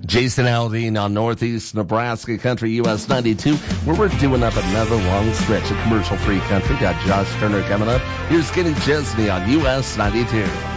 Jason Aldean on Northeast Nebraska Country US 92, where we're doing up another long stretch of commercial-free country. Got Josh Turner coming up. Here's Kenny Chesney on US 92.